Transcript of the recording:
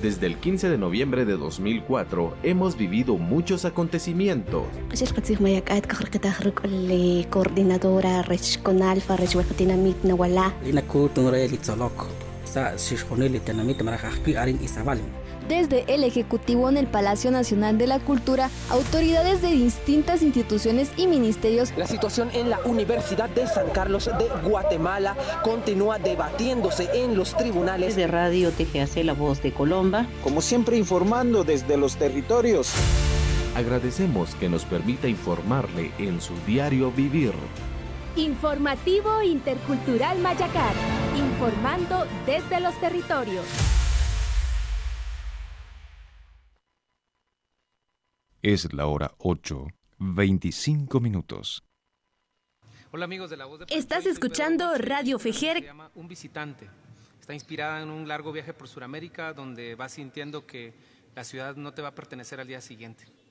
Desde el 15 de noviembre de 2004 hemos vivido muchos acontecimientos. Coordinadora regional Farrechhuecatinamit Nawala. Desde el Ejecutivo en el Palacio Nacional de la Cultura, autoridades de distintas instituciones y ministerios. La situación en la Universidad de San Carlos de Guatemala continúa debatiéndose en los tribunales. Desde Radio TGAC La Voz de Colomba. Como siempre, informando desde los territorios. Agradecemos que nos permita informarle en su diario vivir. Informativo Intercultural Mayacar, informando desde los territorios. Es la hora 8:25. Hola amigos de La Voz de Estás escuchando Radio Fejer. Se llama Un visitante. Está inspirada en un largo viaje por Sudamérica donde vas sintiendo que la ciudad no te va a pertenecer al día siguiente.